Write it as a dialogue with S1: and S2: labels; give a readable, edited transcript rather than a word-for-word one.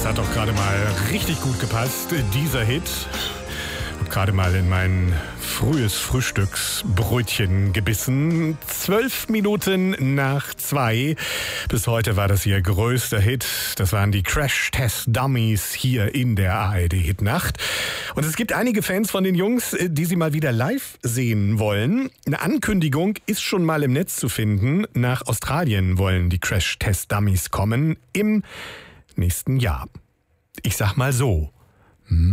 S1: hat doch gerade mal richtig gut gepasst, dieser Hit. Hab gerade mal in mein frühes Frühstücksbrötchen gebissen. 12 Minuten nach 2. Bis heute war das ihr größter Hit. Das waren die Crash-Test-Dummies hier in der ARD-Hitnacht. Und es gibt einige Fans von den Jungs, die sie mal wieder live sehen wollen. Eine Ankündigung ist schon mal im Netz zu finden. Nach Australien wollen die Crash-Test-Dummies kommen im nächsten Jahr. Ich sag mal so.